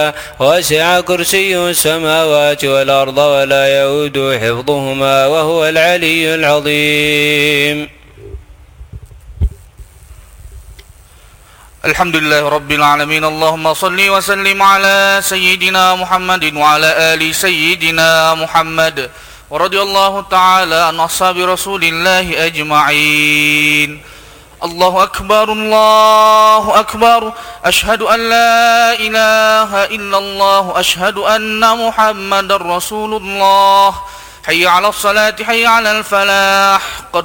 وسع كرسيه السماوات والأرض ولا يؤوده حفظهما وهو العلي العظيم. الحمد لله رب العالمين. اللهم صل وسلم على سيدنا محمد وعلى آل سيدنا محمد، ورضي الله تعالى عن أصحاب رسول الله أجمعين. الله أكبر الله أكبر، أشهد أن لا إله إلا الله، أشهد أن محمد رسول الله. حي على الصلاة حي على الفلاح.